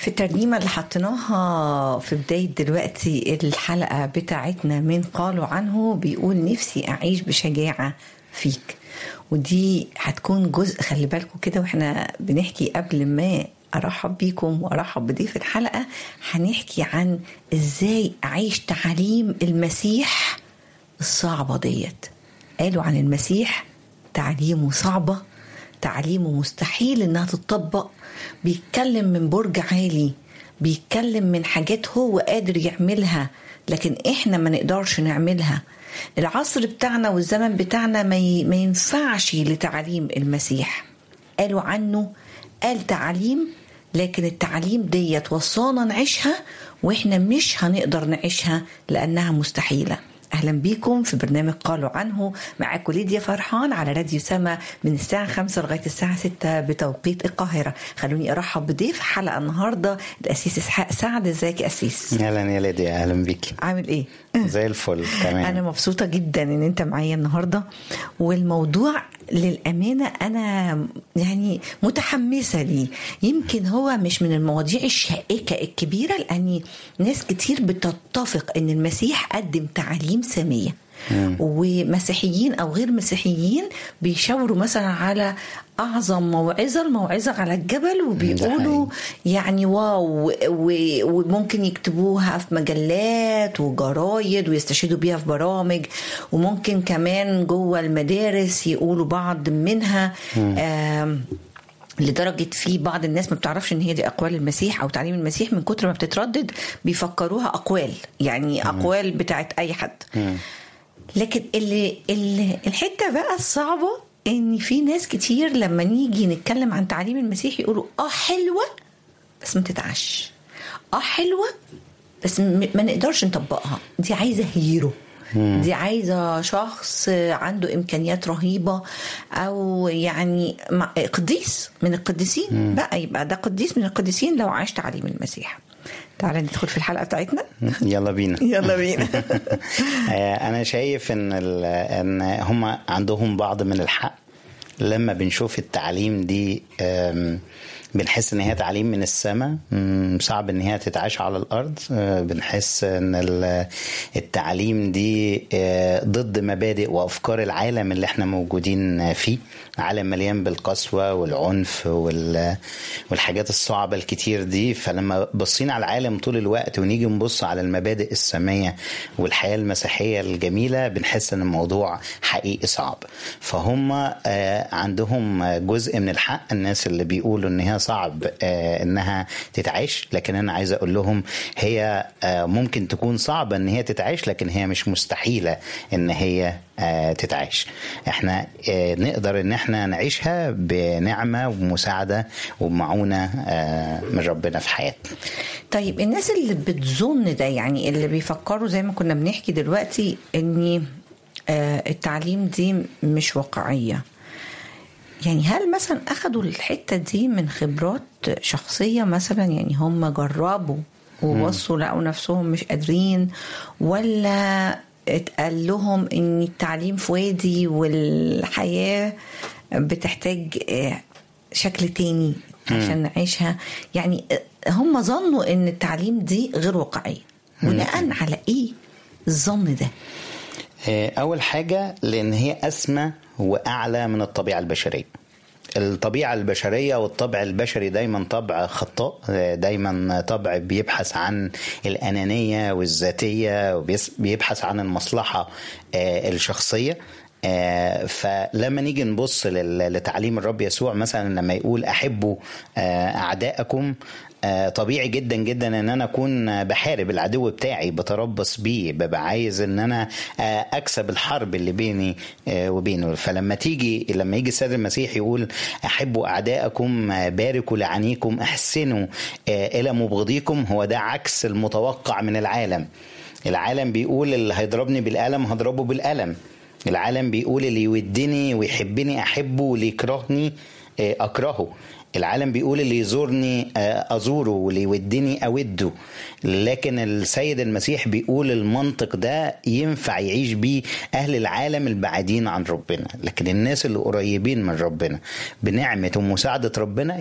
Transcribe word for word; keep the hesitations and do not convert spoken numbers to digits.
في الترنيمة اللي حطيناها في بداية دلوقتي الحلقة بتاعتنا من قالوا عنه بيقول نفسي أعيش بشجاعة فيك، ودي هتكون جزء خلي بالكم كده واحنا بنحكي. قبل ما أرحب بيكم وأرحب بضيف الحلقة هنحكي عن إزاي أعيش تعاليم المسيح الصعبة ديت. قالوا عن المسيح تعليمه صعبة، تعليمه مستحيل إنها تتطبق، بيتكلم من برج عالي، بيتكلم من حاجات هو قادر يعملها لكن إحنا ما نقدرش نعملها. العصر بتاعنا والزمن بتاعنا ما ينفعش لتعليم المسيح. قالوا عنه قال تعليم، لكن التعليم دي توصانا نعيشها وإحنا مش هنقدر نعيشها لأنها مستحيلة. أهلا بيكم في برنامج قالوا عنه، معاكم ليديا فرحان على راديو سما من الساعة خمسة لغاية الساعة ستة بتوقيت القاهرة. خلوني أرحب بضيف حلقة النهاردة الأسيس إسحاق سعد. ازيك يا أسيس؟ أهلا يا ليديا، أهلا بيكي. عامل إيه؟ زي الفل تمام. أنا مبسوطة جدا إن أنت معايا النهاردة، والموضوع للأمانة أنا يعني متحمسة ليه. يمكن هو مش من المواضيع الشائكة الكبيرة، لأن ناس كتير بتتفق إن المسيح قدم تعليم سامية، ومسيحيين أو غير مسيحيين بيشاوروا مثلا على أعظم موعظة الموعظة على الجبل، وبيقولوا يعني واو، وممكن يكتبوها في مجلات وجرايد ويستشهدوا بيها في برامج، وممكن كمان جوه المدارس يقولوا بعض منها. لدرجة في بعض الناس ما بتعرفش ان هي دي اقوال المسيح او تعليم المسيح، من كتر ما بتتردد بيفكروها اقوال، يعني اقوال بتاعت اي حد. لكن اللي, اللي الحتة بقى الصعبة ان في ناس كتير لما نيجي نتكلم عن تعليم المسيح يقولوا اه حلوة بس ما تتعش، اه حلوة بس ما نقدرش نطبقها، دي عايزة هيرو، دي عايزة شخص عنده إمكانيات رهيبة، أو يعني قديس من القديسين بقى، يبقى ده قديس من القديسين لو عاش تعليم المسيح. تعالى ندخل في الحلقة بتاعتنا. يلا بينا يلا بينا. أنا شايف إن إن هم عندهم بعض من الحق لما بنشوف التعليم دي، بنحس ان هي تعليم من السماء، صعب ان هي تتعاش على الارض. بنحس ان التعليم دي ضد مبادئ وافكار العالم اللي احنا موجودين فيه، عالم مليان بالقسوة والعنف والحاجات الصعبة الكتير دي. فلما بصينا على العالم طول الوقت ونيجي نبص على المبادئ السماوية والحياة المسيحية الجميلة، بنحس ان الموضوع حقيقي صعب. فهم عندهم جزء من الحق، الناس اللي بيقولوا ان هي صعب انها تتعيش، لكن انا عايز اقول لهم هي ممكن تكون صعبة ان هي تتعيش، لكن هي مش مستحيلة ان هي تتعيش. احنا نقدر ان احنا نعيشها بنعمة ومساعدة ومعونة من ربنا في حياتنا. طيب الناس اللي بتظن ده، يعني اللي بيفكروا زي ما كنا بنحكي دلوقتي ان التعليم دي مش واقعية، يعني هل مثلا أخدوا الحتة دي من خبرات شخصية مثلا؟ يعني هم جربوا ووصلوا لقوا نفسهم مش قادرين، ولا اتقال لهم ان التعليم في وادي والحياة بتحتاج شكل تاني عشان نعيشها؟ يعني هم ظنوا ان التعليم دي غير واقعية. بناء على ايه الظن ده؟ اول حاجة لان هي اسمى واعلى من الطبيعة البشرية. الطبيعة البشرية والطبع البشري دايما طبع خطاء، دايما طبع بيبحث عن الأنانية والذاتية، وبيبحث عن المصلحة الشخصية. فلما نيجي نبص لتعليم الرب يسوع مثلا لما يقول أحبوا أعداءكم، طبيعي جدا جدا ان انا اكون بحارب العدو بتاعي، بتربص بيه، ببقى عايز ان انا اكسب الحرب اللي بيني وبينه. فلما تيجي لما يجي السيد المسيح يقول احبوا اعداءكم، باركوا لعنيكم، احسنوا الى مبغضيكم، هو ده عكس المتوقع من العالم. العالم بيقول اللي هيضربني بالقلم هضربه بالقلم. العالم بيقول اللي يودني ويحبني احبه، واللي يكرهني اكرهه. العالم بيقول اللي يزورني أزوره واللي يودني أوده. لكن السيد المسيح بيقول المنطق ده ينفع يعيش بيه أهل العالم البعيدين عن ربنا، لكن الناس اللي قريبين من ربنا بنعمة ومساعدة ربنا